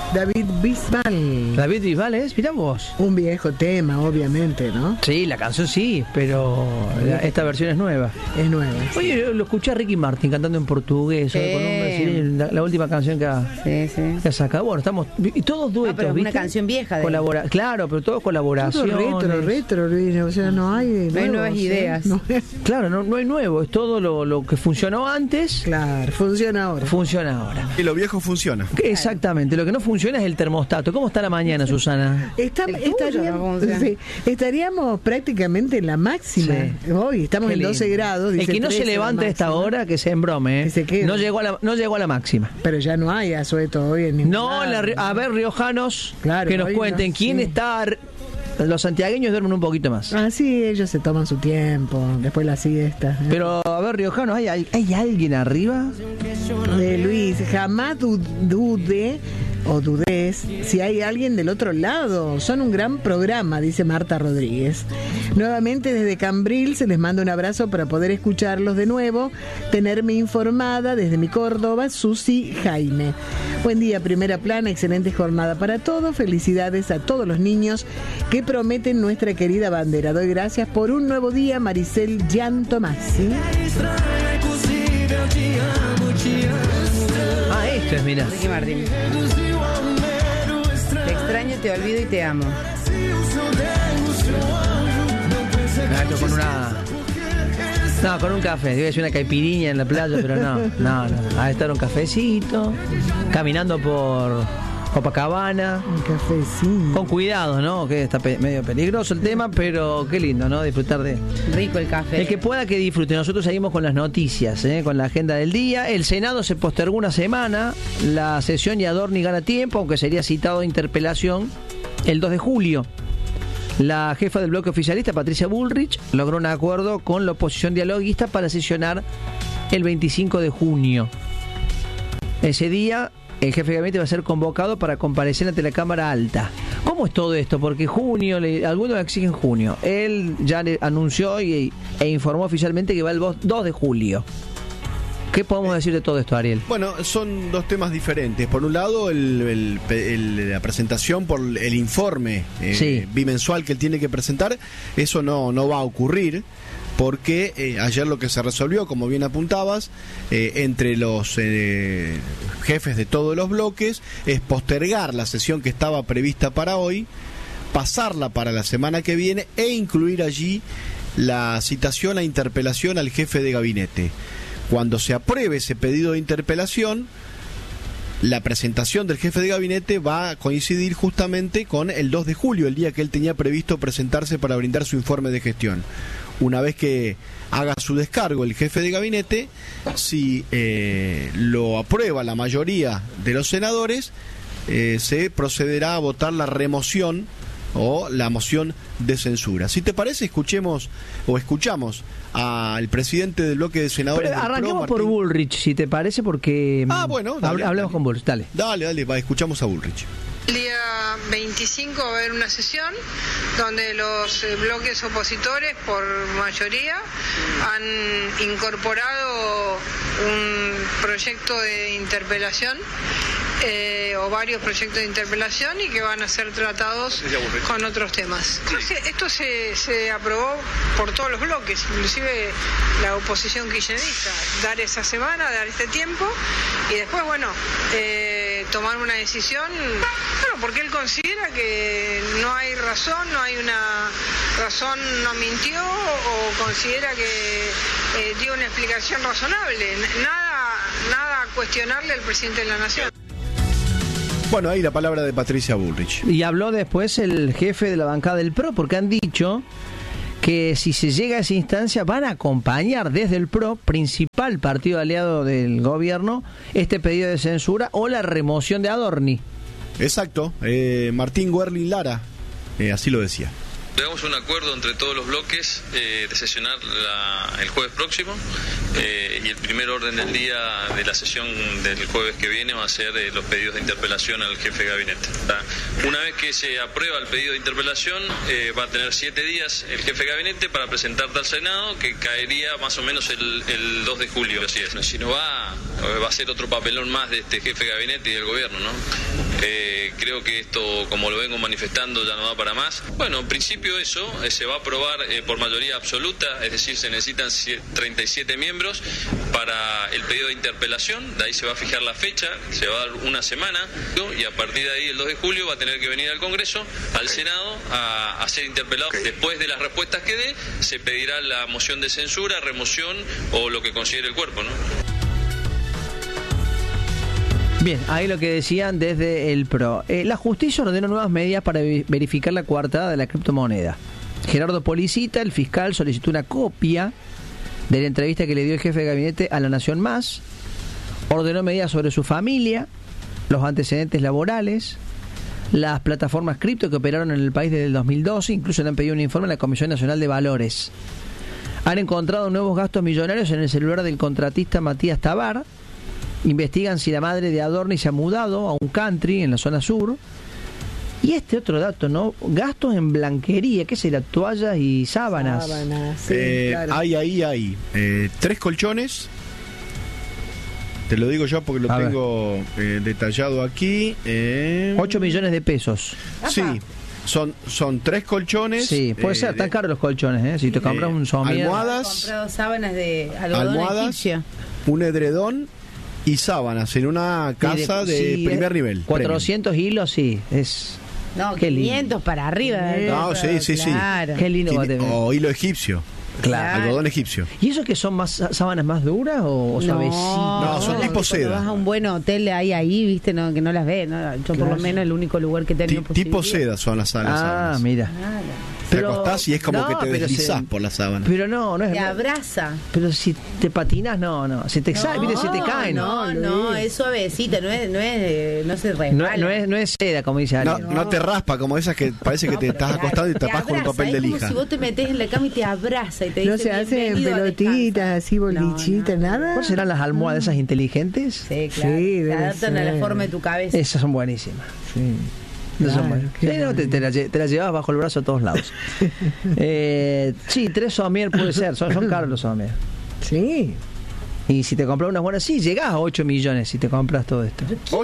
David Bisbal. David Bisbal es, mirá vos. Un viejo tema, obviamente, ¿no? Sí, la canción sí, pero esta versión es nueva. Es nueva. Oye, lo escuché a Ricky Martin cantando en portugués, con un brasileño, la última canción que ha sacado. Bueno, estamos, y todos duetos, pero es ¿viste? una canción vieja. Claro, pero todos colaboraciones. Todo retro, Luis, o sea, no hay nuevas ideas. No. Claro, no hay nuevo, es todo lo que funcionó antes. Claro, funciona ahora. Y lo viejo funciona. Exactamente, lo que no funciona es el termostato. ¿Cómo está la mañana, Susana? Estaríamos prácticamente en la máxima. Sí. Hoy estamos en 12 grados. El que no se levante a esta hora, que se embrome, no llegó a la máxima. Pero ya no hay asueto hoy en ningún lado. A ver, riojanos, claro, que nos cuenten quién está. Los santiagueños duermen un poquito más. Ah, sí, ellos se toman su tiempo, después la siesta. Pero, a ver, riojanos, ¿hay alguien arriba? Luis, jamás dudé si hay alguien del otro lado. Son un gran programa, dice Marta Rodríguez. Nuevamente desde Cambril se les manda un abrazo para poder escucharlos de nuevo, tenerme informada desde mi Córdoba, Susi Jaime. Buen día, Primera Plana, excelente jornada para todos, felicidades a todos los niños que prometen nuestra querida bandera. Doy gracias por un nuevo día, Maricel Gian Tomasi. Esto es, mira. Ricky Martin. Te extraño, te olvido y te amo. Con un café. Debe ser una caipirinha en la playa, pero no. A estar un cafecito, caminando por Copacabana. Un cafecito. Con cuidado, ¿no? Que está medio peligroso el tema, pero qué lindo, ¿no? Disfrutar de... Rico el café. El que pueda que disfrute. Nosotros seguimos con las noticias, con la agenda del día. El Senado se postergó una semana. La sesión y Adorni gana tiempo, aunque sería citado a interpelación el 2 de julio. La jefa del bloque oficialista, Patricia Bullrich, logró un acuerdo con la oposición dialoguista para sesionar el 25 de junio. Ese día, el jefe de gabinete va a ser convocado para comparecer ante la Cámara Alta. ¿Cómo es todo esto? Porque algunos exigen junio. Él ya le anunció e informó oficialmente que va el 2 de julio. ¿Qué podemos decir de todo esto, Ariel? Bueno, son dos temas diferentes. Por un lado, la presentación por el informe bimensual que él tiene que presentar. Eso no va a ocurrir, porque ayer lo que se resolvió, como bien apuntabas, entre los jefes de todos los bloques, es postergar la sesión que estaba prevista para hoy, pasarla para la semana que viene e incluir allí la citación a interpelación al jefe de gabinete. Cuando se apruebe ese pedido de interpelación, la presentación del jefe de gabinete va a coincidir justamente con el 2 de julio, el día que él tenía previsto presentarse para brindar su informe de gestión. Una vez que haga su descargo el jefe de gabinete, si lo aprueba la mayoría de los senadores, se procederá a votar la remoción o la moción de censura. Si te parece, escuchamos al presidente del bloque de senadores. Pero arranquemos por Bullrich, si te parece, porque bueno, hablemos con Bullrich. Dale, escuchamos a Bullrich. El día 25 va a haber una sesión donde los bloques opositores, por mayoría, han incorporado un proyecto de interpelación o varios proyectos de interpelación y que van a ser tratados con otros temas. Esto se aprobó por todos los bloques, inclusive la oposición kirchnerista, dar esa semana, dar este tiempo y después, tomar una decisión, porque él considera que no hay razón, no hay una razón, no mintió o considera que dio una explicación razonable. Nada a cuestionarle al presidente de la Nación. Bueno, ahí la palabra de Patricia Bullrich. Y habló después el jefe de la bancada del PRO, porque han dicho que si se llega a esa instancia van a acompañar desde el PRO, principal partido aliado del gobierno, este pedido de censura o la remoción de Adorni. Exacto, Martín Werlin Lara, así lo decía. Llegamos a un acuerdo entre todos los bloques de sesionar el jueves próximo y el primer orden del día de la sesión del jueves que viene va a ser los pedidos de interpelación al jefe de gabinete. Una vez que se aprueba el pedido de interpelación va a tener 7 días el jefe de gabinete para presentarte al Senado, que caería más o menos el 2 de julio. Así es. Si no va a ser otro papelón más de este jefe de gabinete y del gobierno, ¿no? Creo que esto, como lo vengo manifestando, ya no va para más. Bueno, en principio eso se va a aprobar por mayoría absoluta, es decir, se necesitan 37 miembros para el pedido de interpelación. De ahí se va a fijar la fecha, se va a dar una semana, y a partir de ahí, el 2 de julio, va a tener que venir al Congreso, al Senado, a ser interpelado. Después de las respuestas que dé, se pedirá la moción de censura, remoción o lo que considere el cuerpo, ¿no? Bien, ahí lo que decían desde el PRO. La justicia ordenó nuevas medidas para verificar la coartada de la criptomoneda. Gerardo Policita, el fiscal, solicitó una copia de la entrevista que le dio el jefe de gabinete a La Nación Más. Ordenó medidas sobre su familia, los antecedentes laborales, las plataformas cripto que operaron en el país desde el 2012. Incluso le han pedido un informe a la Comisión Nacional de Valores. Han encontrado nuevos gastos millonarios en el celular del contratista Matías Tabar. Investigan si la madre de Adorni se ha mudado a un country en la zona sur. Y este otro dato, ¿no? Gastos en blanquería, ¿qué será? Toallas y sábanas. Sí, claro. Hay 3 colchones. Te lo digo yo porque lo tengo detallado aquí. 8 millones de pesos. Sí. Son 3 colchones. Sí, puede ser tan caros los colchones, ¿eh? Si te compras un somier. Almohadas. He comprado sábanas de algodón egipcio. Un edredón y sábanas en una casa de primer nivel. 400 hilos, sí. Es... No, qué 500 lindo. para arriba. No, sí. Claro. Qué lindo va a tener. O hilo egipcio. Claro. Algodón egipcio. ¿Y eso que son más sábanas más duras o suavecitas? No, son tipo seda. Vas a un buen hotel ahí, viste, no, que no las ves. ¿No? Yo por lo menos el único lugar que he tenido tipo seda son las sábanas. Ah, mira. Te acostás y es como que te deslizás por la sábana. Pero no es. Te abraza. Pero si te patinas, no. Se te cae, mire, se te caen. No, es suavecita, no se resbala. No es seda, como dice alguien. No te raspa, como esas que parece que te estás acostado y te tapas con un papel de lija. Es como si vos te metés en la cama y te abraza y te dice, no se hacen bienvenido a pelotitas, así bolichitas, nada. ¿Cuáles serán las almohadas esas inteligentes? Sí, claro. Sí, se adaptan a la forma de tu cabeza. Esas son buenísimas. Sí. Claro, te la llevas bajo el brazo a todos lados. Sí, 3 somier puede ser. Son caros los somier. Sí. Y si te compras unas buenas, sí, llegás a 8 millones si te compras todo esto.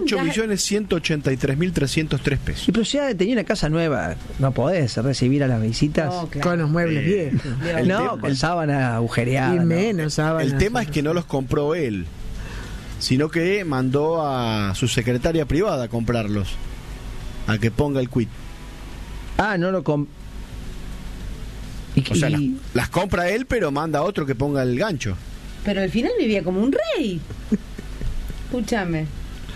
8.183.303 pesos. Y pero si ya tenía una casa nueva, no podés recibir a las visitas. No, claro. Con los muebles viejos. Con sábana agujereada. Y menos sábanas. El tema es que no los compró él, sino que mandó a su secretaria privada a comprarlos, a que ponga el quit. No lo O sea, las compra él, pero manda a otro que ponga el gancho. Pero al final vivía como un rey. Escúchame.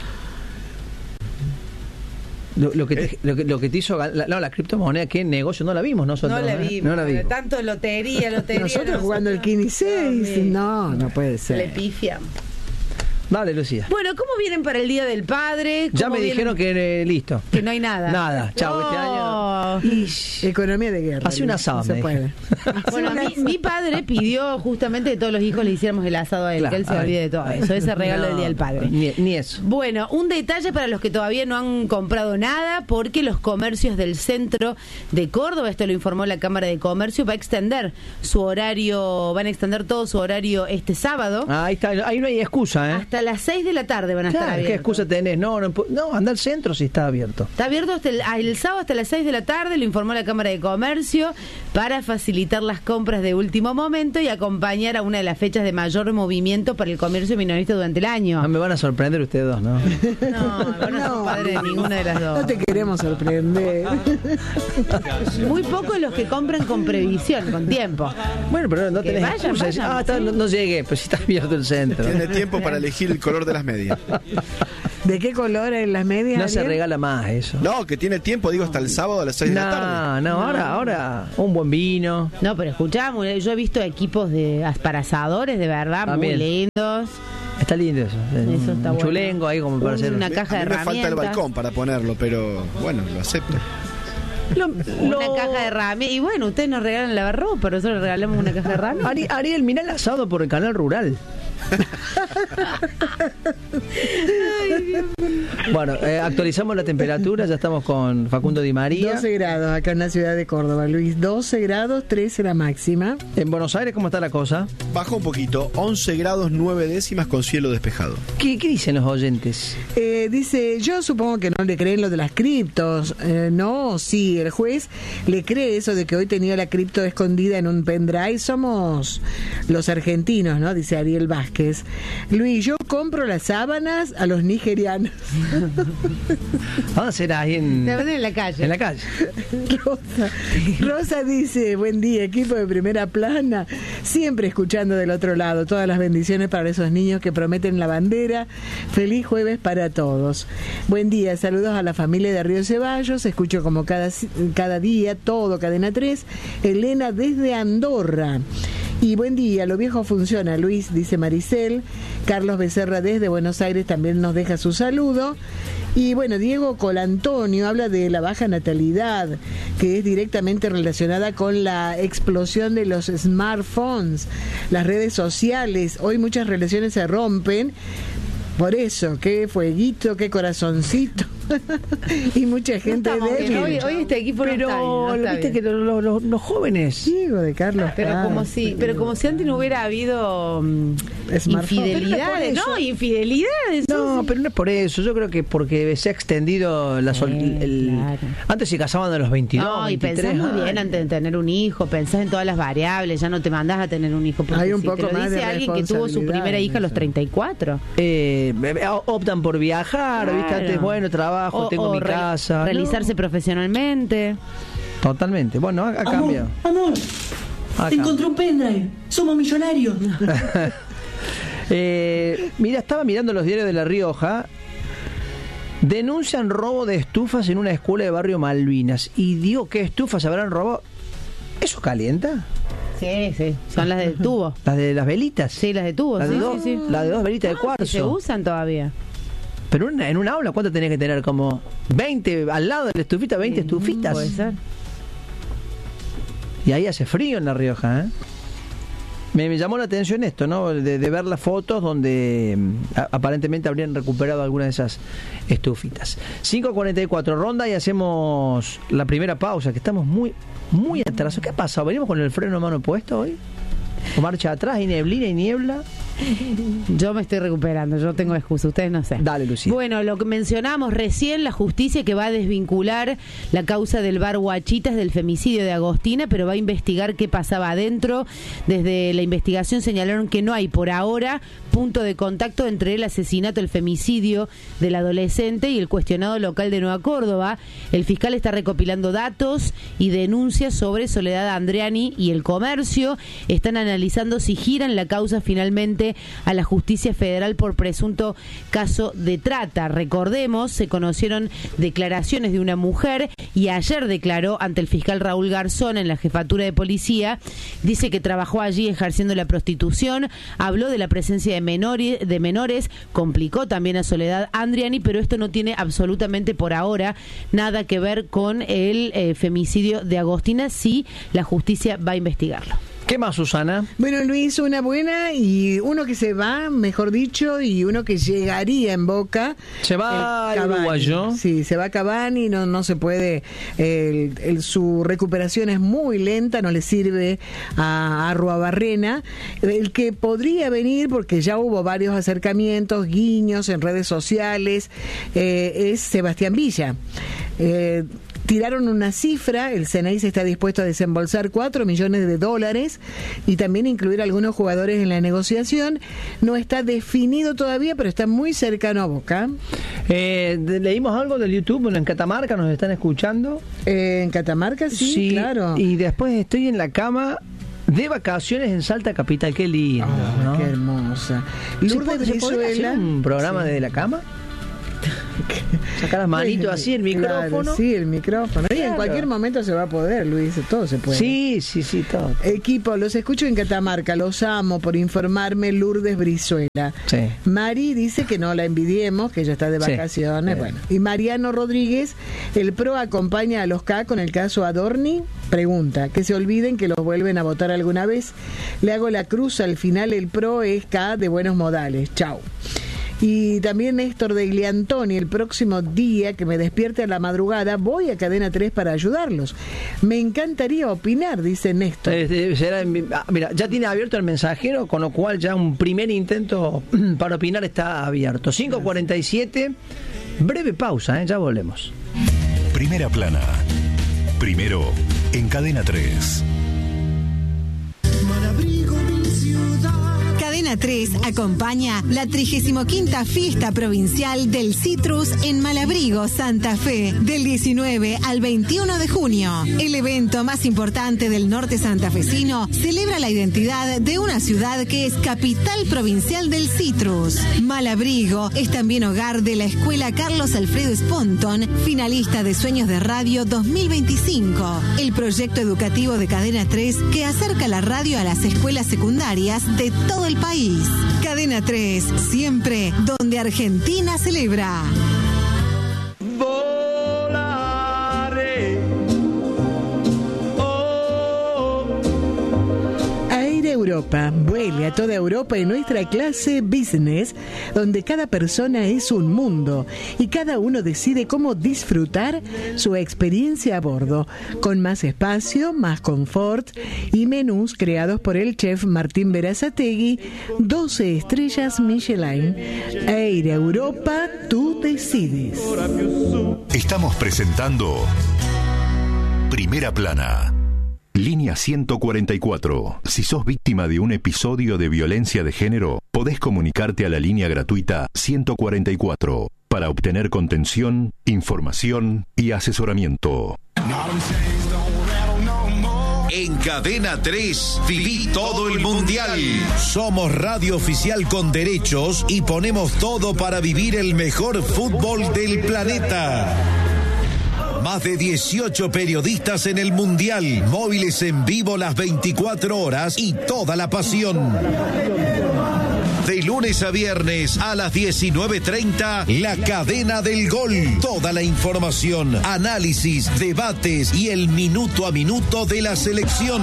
Lo que te hizo la criptomoneda, ¿qué negocio? No la vimos nosotros. No la vimos. Tanto lotería. Nosotros jugando el 15 no puede ser. Le pifiamos. Dale, Lucía. Bueno, ¿cómo vienen para el Día del Padre? Ya me dijeron que listo. Que no hay nada. Nada. Chau, este año. Economía de guerra. Hace un asado, se puede. Bueno, mi padre pidió justamente que todos los hijos le hiciéramos el asado a él, Claro, que él se olvide de todo eso, ese regalo del Día del Padre. Ni eso. Bueno, un detalle para los que todavía no han comprado nada, porque los comercios del centro de Córdoba, esto lo informó la Cámara de Comercio, van a extender todo su horario este sábado. Ahí está, ahí no hay excusa, ¿eh? Hasta las 6 de la tarde van a estar abiertos. ¿Qué excusa tenés? No, anda al centro si está abierto. Está abierto hasta el sábado hasta las 6 de la tarde, lo informó la Cámara de Comercio, para facilitar las compras de último momento y acompañar a una de las fechas de mayor movimiento para el comercio minorista durante el año. No me van a sorprender ustedes dos, ¿no? No, no son padres de ninguna de las dos. No te queremos sorprender. Muy pocos los que compran con previsión, con tiempo. Bueno, pero no Que tenés vayan, excusa. vayan, No llegué, pues si está abierto el centro. Tiene tiempo para elegir el color de las medias. ¿De qué color en las medias? No se Ariel? regala más eso. No, que tiene tiempo, digo, hasta el sábado a las 6 de la tarde. Ahora un buen vino. No, pero escuchamos, yo he visto equipos para asadores, de verdad, También. muy lindos. Está lindo eso. Eso está un bueno. chulengo ahí como para hacer. Una caja de A mí me falta el herramientas. balcón para ponerlo, pero bueno, lo acepto. Una caja de herramientas. Y bueno, ustedes nos regalan lavarropa, pero nosotros le regalamos una caja de herramientas. Ariel, mirá el asado por el canal rural. Bueno, actualizamos la temperatura, ya estamos con Facundo Di María. 12 grados acá en la ciudad de Córdoba, Luis. 12 grados, 13 la máxima. En Buenos Aires, ¿cómo está la cosa? Bajó un poquito, 11 grados 9 décimas con cielo despejado. ¿Qué dicen los oyentes? Dice, yo supongo que no le creen lo de las criptos. No, sí, el juez le cree eso de que hoy tenía la cripto escondida en un pendrive. Somos los argentinos, ¿no? Dice Ariel Vázquez. Luis, yo compro las sábanas a los nigerianos. ¿Dónde será? Ahí en la calle. En la calle. Rosa dice, buen día, equipo de Primera Plana, siempre escuchando del otro lado, todas las bendiciones para esos niños que prometen la bandera. Feliz jueves para todos. Buen día, saludos a la familia de Río Ceballos, escucho como cada día, todo Cadena 3. Elena desde Andorra. Y buen día, lo viejo funciona, Luis, dice Maricel. Carlos Becerra desde Buenos Aires también nos deja su saludo. Y bueno, Diego Colantonio habla de la baja natalidad, que es directamente relacionada con la explosión de los smartphones, las redes sociales. Hoy muchas relaciones se rompen. Por eso, qué fueguito, qué corazoncito. Y mucha gente débil. Hoy este equipo pero no viste que los jóvenes. Digo, de Carlos. Pero como si antes no hubiera habido infidelidades, ¿no? Infidelidades. No, pero no es por eso. Yo creo que porque se ha extendido claro. Antes se casaban a los 22. No, 23, y pensás muy bien antes de tener un hijo, pensás en todas las variables, ya no te mandás a tener un hijo. Hay un si poco te lo más dice de alguien que tuvo su primera hija a los 34. Optan por viajar, Claro. ¿viste? Antes, bueno, trabajo, tengo mi casa. Realizarse profesionalmente. Totalmente. Bueno, ha cambiado. Amor, Ha te encontré un pendrive. Somos millonarios. Mira, estaba mirando los diarios de La Rioja. Denuncian robo de estufas en una escuela de barrio Malvinas. Y digo, ¿qué estufas habrán robado? ¿Eso calienta? Sí, sí. Son las de tubo. ¿Las de las velitas? Sí, las de tubo. ¿Las Sí, de dos? sí. ¿Las de dos velitas de cuarzo? Se usan todavía. Pero en una aula, ¿cuánto tenés que tener? Como 20, al lado de la estufita, 20 estufitas. Puede ser. Y ahí hace frío en La Rioja, ¿eh? Me llamó la atención esto, ¿no? De ver las fotos donde aparentemente habrían recuperado algunas de esas estufitas. 5:44, ronda y hacemos la primera pausa, que estamos muy atrasados. ¿Qué ha pasado? ¿Venimos con el freno a mano puesto hoy? ¿O marcha atrás y neblina y niebla? Yo me estoy recuperando, yo tengo excusa, ustedes no sé. Dale, Lucía. Bueno, lo que mencionamos recién, la justicia que va a desvincular la causa del bar Huachitas del femicidio de Agostina, pero va a investigar qué pasaba adentro. Desde la investigación señalaron que no hay por ahora punto de contacto entre el asesinato, el femicidio del adolescente y el cuestionado local de Nueva Córdoba. El fiscal está recopilando datos y denuncias sobre Soledad Andreani y el comercio. Están analizando si giran la causa finalmente a la justicia federal por presunto caso de trata. Recordemos, se conocieron declaraciones de una mujer y ayer declaró ante el fiscal Raúl Garzón en la jefatura de policía. Dice que trabajó allí ejerciendo la prostitución, habló de la presencia de menores, complicó también a Soledad Andreani, pero esto no tiene absolutamente por ahora nada que ver con el femicidio de Agostina. Sí, la justicia va a investigarlo. ¿Qué más, Susana? Bueno, Luis, una buena y uno que se va, mejor dicho, y uno que llegaría en Boca. Se va el uruguayo. Sí, se va Cavani, no se puede. Su recuperación es muy lenta, no le sirve a Arruabarrena. El que podría venir, porque ya hubo varios acercamientos, guiños en redes sociales, es Sebastián Villa. Tiraron una cifra, el Ceneice está dispuesto a desembolsar $4 millones y también incluir algunos jugadores en la negociación. No está definido todavía, pero está muy cercano a Boca. Leímos algo del YouTube, en Catamarca nos están escuchando. En Catamarca, sí, claro. Y después estoy en la cama de vacaciones en Salta Capital, qué lindo, ¿no? Qué hermosa. Lourdes ¿Se podría hacer un programa desde la cama? Saca las manitos así, el micrófono. Claro, sí, el micrófono. Y en Claro. cualquier momento se va a poder, Luis, todo se puede. Sí, todo. Equipo, los escucho en Catamarca, los amo por informarme, Lourdes Brizuela. Sí. Mari dice que no la envidiemos, que ella está de Sí. vacaciones. Bueno. Y Mariano Rodríguez, el PRO acompaña a los K con el caso Adorni. Pregunta, que se olviden que los vuelven a votar alguna vez. Le hago la cruz, al final el PRO es K de buenos modales. Chau. Y también Néstor de Gliantoni, el próximo día que me despierte a la madrugada voy a Cadena 3 para ayudarlos. Me encantaría opinar, dice Néstor. Mira, ya tiene abierto el mensajero, con lo cual ya un primer intento para opinar está abierto. 5:47, breve pausa, ya volvemos. Primera plana. Primero en Cadena 3. Cadena 3 acompaña la 35ª Fiesta Provincial del Citrus en Malabrigo, Santa Fe, del 19 al 21 de junio. El evento más importante del norte santafesino celebra la identidad de una ciudad que es capital provincial del citrus. Malabrigo es también hogar de la Escuela Carlos Alfredo Sponton, finalista de Sueños de Radio 2025, el proyecto educativo de Cadena 3 que acerca la radio a las escuelas secundarias de todo el país. Cadena 3, siempre donde Argentina celebra. Aire Europa, vuele a toda Europa en nuestra clase Business, donde cada persona es un mundo y cada uno decide cómo disfrutar su experiencia a bordo, con más espacio, más confort y menús creados por el chef Martín Berazategui, 12 estrellas Michelin. Aire Europa, tú decides. Estamos presentando Primera Plana. Línea 144. Si sos víctima de un episodio de violencia de género, podés comunicarte a la línea gratuita 144 para obtener contención, información y asesoramiento. En Cadena 3, viví todo el Mundial. Somos radio oficial con derechos y ponemos todo para vivir el mejor fútbol del planeta. Más de 18 periodistas en el Mundial, móviles en vivo las 24 horas y toda la pasión. De lunes a viernes a las 19:30, La Cadena del Gol. Toda la información, análisis, debates y el minuto a minuto de la selección.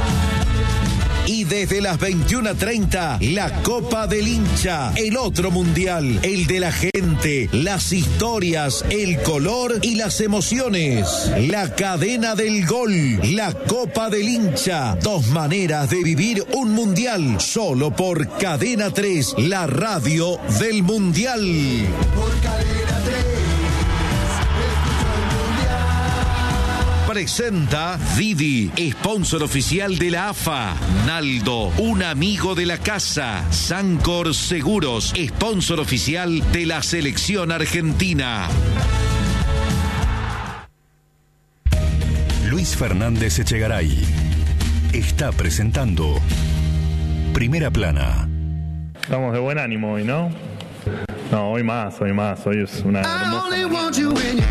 Y desde las 21:30, la Copa del Hincha, el otro mundial, el de la gente, las historias, el color y las emociones. La Cadena del Gol, la Copa del Hincha, 2 maneras de vivir un mundial, solo por Cadena 3, la radio del mundial. Presenta Didi, sponsor oficial de la AFA. Naldo, un amigo de la casa. Sancor Seguros, sponsor oficial de la selección argentina. Luis Fernández Echegaray está presentando Primera Plana. Estamos de buen ánimo hoy, ¿no? No, hoy más. Hoy es una hermosa mañana.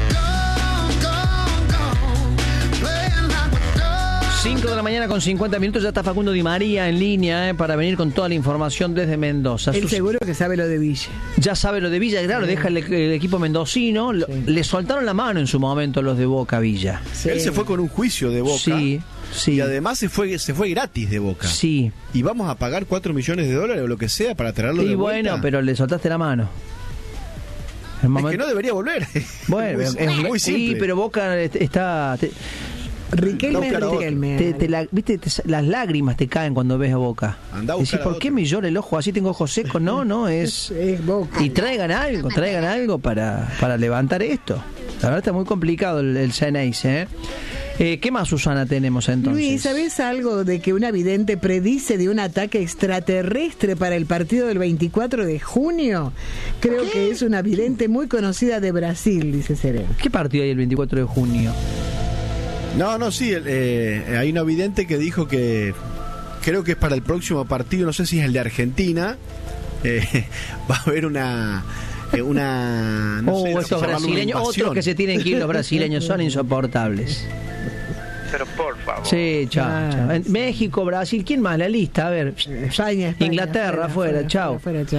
5 de la mañana con 50 minutos, ya está Facundo Di María en línea para venir con toda la información desde Mendoza. Él seguro que sabe lo de Villa. Ya sabe lo de Villa, claro, deja el equipo mendocino. Sí. Le soltaron la mano en su momento los de Boca Villa. Sí. Él se fue con un juicio de Boca. Sí. Y además se fue gratis de Boca. Sí. Y vamos a pagar $4 millones o lo que sea para traerlo de vuelta. Y bueno, pero le soltaste la mano. Es que no debería volver. Bueno, es muy simple. Sí, pero Boca está... Riquelme es Riquelme. ¿Viste? Las lágrimas te caen cuando ves a Boca. Decís, ¿por qué me llora el ojo? Así tengo ojos secos. No, es Boca. Y traigan algo para levantar esto. La verdad está muy complicado el Ceneice, ¿qué más, Susana, tenemos entonces? Luis, ¿sabés algo de que una vidente predice de un ataque extraterrestre para el partido del 24 de junio? Creo que es una vidente muy conocida de Brasil, dice Sereno. ¿Qué partido hay el 24 de junio? Sí, hay una vidente que dijo que creo que es para el próximo partido, no sé si es el de Argentina, va a haber una... No sé, estos brasileños, otros que se tienen que ir, los brasileños son insoportables. Pero por favor. Sí, chao. México, Brasil, ¿quién más? La lista, a ver. España, Inglaterra, afuera, chao.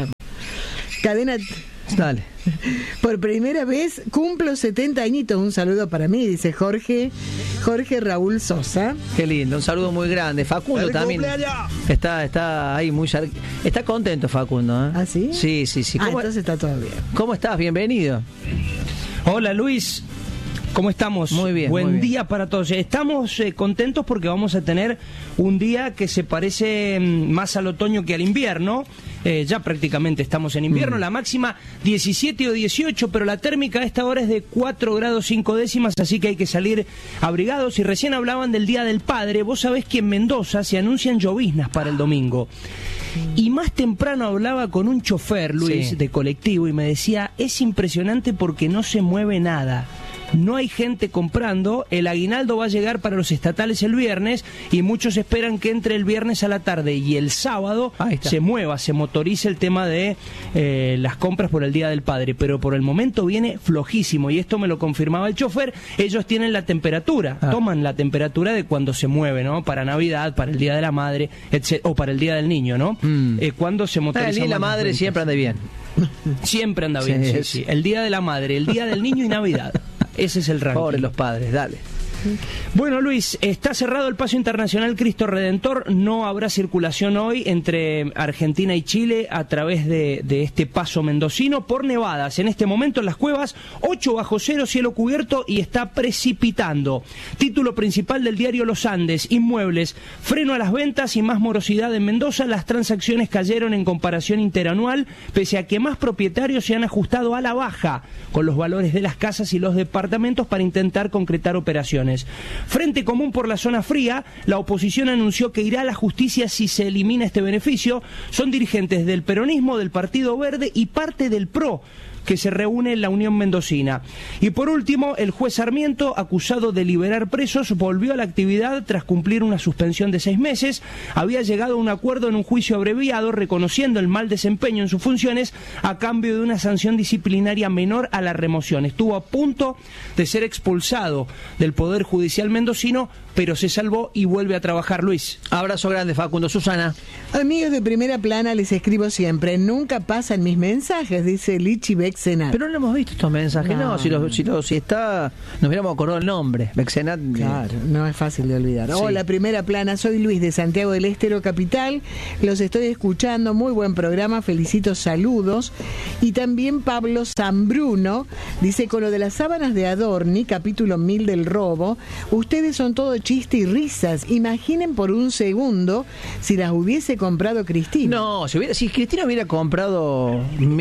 Cadena. Dale. Por primera vez cumplo 70 añitos. Un saludo para mí, dice Jorge Raúl Sosa. Qué lindo, un saludo muy grande. Facundo también está ahí muy cerca. Está contento Facundo, ¿eh? ¿Ah, sí? Sí. Entonces está todo bien. ¿Cómo estás? Bienvenido. Hola Luis, ¿cómo estamos? Muy bien. Buen día para todos. Estamos contentos porque vamos a tener un día que se parece más al otoño que al invierno. Ya prácticamente estamos en invierno. La máxima 17 o 18, pero la térmica a esta hora es de 4 grados 5 décimas, así que hay que salir abrigados. Y recién hablaban del Día del Padre. Vos sabés que en Mendoza se anuncian lloviznas para el domingo. Y más temprano hablaba con un chofer, Luis, de colectivo, y me decía, es impresionante porque no se mueve nada. No hay gente comprando, el aguinaldo va a llegar para los estatales el viernes y muchos esperan que entre el viernes a la tarde y el sábado se mueva, se motorice el tema de las compras por el Día del Padre, pero por el momento viene flojísimo y esto me lo confirmaba el chofer. Ellos tienen la temperatura, toman la temperatura de cuando se mueve, ¿no? Para Navidad, para el Día de la Madre, o para el Día del Niño, ¿no? Cuando se motoriza. El Día de la Madre siempre anda bien. Siempre anda bien, sí. El Día de la Madre, el Día del Niño y Navidad. Ese es el ranking. Pobres los padres, dale. Bueno, Luis, está cerrado el paso internacional Cristo Redentor. No habrá circulación hoy entre Argentina y Chile a través de este paso mendocino por nevadas. En este momento en las cuevas, 8 bajo cero, cielo cubierto y está precipitando. Título principal del diario Los Andes: inmuebles, freno a las ventas y más morosidad en Mendoza. Las transacciones cayeron en comparación interanual, pese a que más propietarios se han ajustado a la baja con los valores de las casas y los departamentos para intentar concretar operaciones. Frente Común por la Zona Fría, la oposición anunció que irá a la justicia si se elimina este beneficio. Son dirigentes del peronismo, del Partido Verde y parte del PRO, que se reúne en la Unión Mendocina. Y por último, el juez Sarmiento, acusado de liberar presos, volvió a la actividad tras cumplir una suspensión de 6 meses. Había llegado a un acuerdo en un juicio abreviado, reconociendo el mal desempeño en sus funciones a cambio de una sanción disciplinaria menor a la remoción. Estuvo a punto de ser expulsado del Poder Judicial mendocino, pero se salvó y vuelve a trabajar, Luis. Abrazo grande, Facundo. Susana. Amigos de Primera Plana, les escribo siempre. Nunca pasan mis mensajes, dice Lichi Bexenat. Pero no hemos visto estos mensajes. No, si está, nos hubiéramos acordado el nombre. Bexenat. Claro, no es fácil de olvidar. Sí. Hola, Primera Plana. Soy Luis de Santiago del Estero Capital. Los estoy escuchando. Muy buen programa. Felicito, saludos. Y también Pablo Zambruno dice, con lo de las sábanas de Adorni, capítulo 1000 del robo, ustedes son todo chiste y risas. Imaginen por un segundo si las hubiese comprado Cristina. No, si Cristina hubiera comprado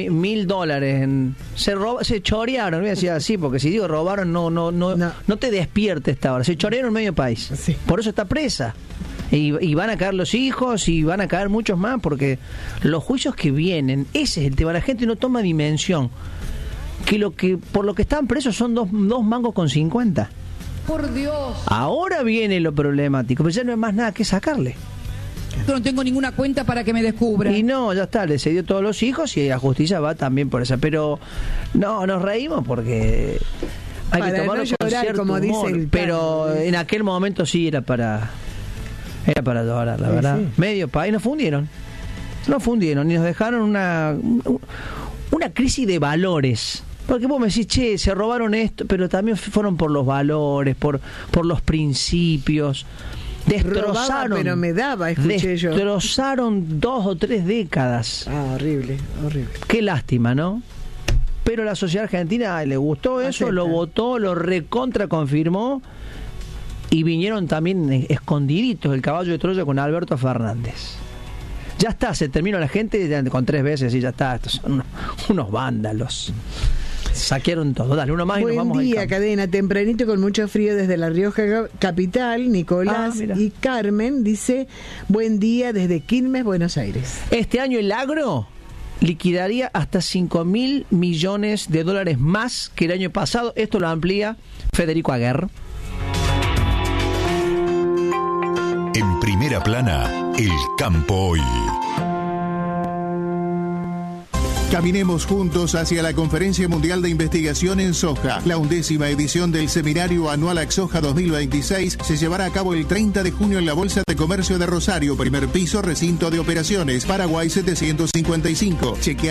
$1,000 se chorearon, voy a decir así, porque si digo robaron, no te despierte esta hora. Se chorearon en medio país. Sí. Por eso está presa. Y van a caer los hijos y van a caer muchos más, porque los juicios que vienen, ese es el tema. La gente no toma dimensión que por lo que están presos son dos mangos con 50. Por Dios. Ahora viene lo problemático, pero ya no hay más nada que sacarle. Yo no tengo ninguna cuenta para que me descubran. Y no, ya está, le cedió todos los hijos y la justicia va también por esa. Pero no, nos reímos porque hay para que tomarlo no con llorar, cierto como humor, dice el pero en aquel momento sí era para llorar, la verdad. Sí. Medio país nos fundieron y nos dejaron una crisis de valores. Porque vos me decís, che, se robaron esto, pero también fueron por los valores, por los principios. Destrozaron, robaba, pero me daba, escuché yo. Destrozaron 2 o 3 décadas. Horrible. Qué lástima, ¿no? Pero la sociedad argentina le gustó eso, lo votó, lo recontra confirmó y vinieron también escondiditos el caballo de Troya con Alberto Fernández. Ya está, se terminó la gente con 3 veces y ya está. Estos son unos vándalos. Saquearon todo. Dale, uno más y nos vamos. Buen día, cadena. Tempranito con mucho frío desde La Rioja capital. Nicolás y Carmen dice, buen día desde Quilmes, Buenos Aires. Este año el agro liquidaría hasta $5.000 millones más que el año pasado. Esto lo amplía Federico Aguerre. En Primera Plana, el campo hoy. Caminemos juntos hacia la Conferencia Mundial de Investigación en Soja. La 11ª edición del Seminario Anual AXOJA 2026 se llevará a cabo el 30 de junio en la Bolsa de Comercio de Rosario, primer piso, recinto de operaciones, Paraguay 755. Chequea